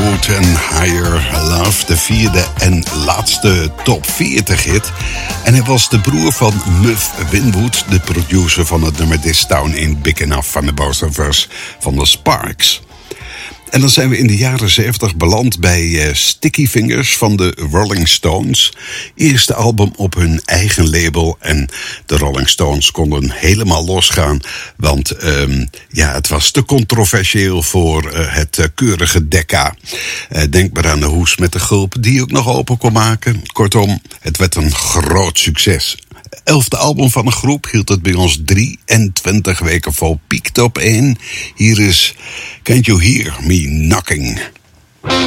Winwood en Higher Love, de vierde en laatste top 40 hit. En hij was de broer van Muff Winwood, de producer van het nummer This Town Ain't Big Enough van de Both of Us van de Sparks. En dan zijn we in de jaren 70 beland bij Sticky Fingers van de Rolling Stones. Eerste album op hun eigen label. En de Rolling Stones konden helemaal losgaan. Want het was te controversieel voor het keurige Decca. Denk maar aan de hoes met de gulp die je ook nog open kon maken. Kortom, het werd een groot succes. 11e album van de groep hield het bij ons 23 weken vol. Piekt op 1. Hier is Can't You Hear Me Knocking.